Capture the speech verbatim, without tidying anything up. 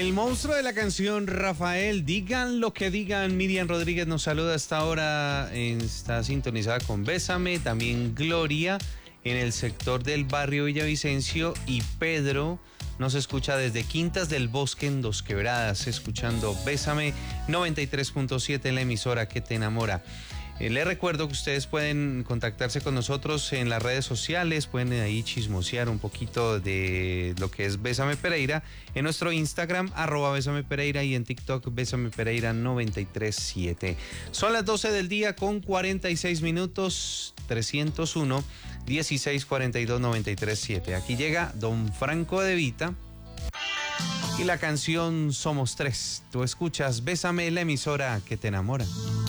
El monstruo de la canción, Rafael. Digan lo que digan. Miriam Rodríguez nos saluda hasta ahora. Está sintonizada con Bésame. También Gloria en el sector del barrio Villavicencio. Y Pedro nos escucha desde Quintas del Bosque en Dos Quebradas, escuchando Bésame noventa y tres punto siete, la emisora que te enamora. Eh, les recuerdo que ustedes pueden contactarse con nosotros en las redes sociales, pueden ahí chismosear un poquito de lo que es Bésame Pereira en nuestro Instagram, arroba Bésame Pereira, y en TikTok, Bésame Pereira noventa y tres punto siete. Son las doce del día con cuarenta y seis minutos, trescientos uno, dieciséis cuarenta y dos, noventa y tres punto siete. Aquí llega Don Franco De Vita y la canción Somos Tres. Tú escuchas Bésame, la emisora que te enamora.